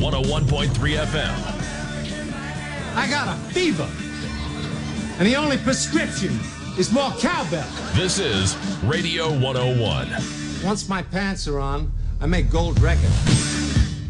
101.3 FM. I got a fever, and the only prescription is more cowbell. This is Radio 101. Once my pants are on, I make gold records.